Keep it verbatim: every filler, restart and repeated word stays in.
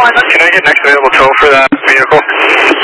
Can I get next available tow for that vehicle?